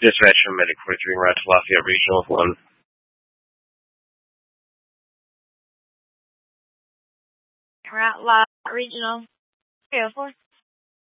Dispatch from Medic 43 en route to Lafayette Regional 1. Route Lafayette Regional 304.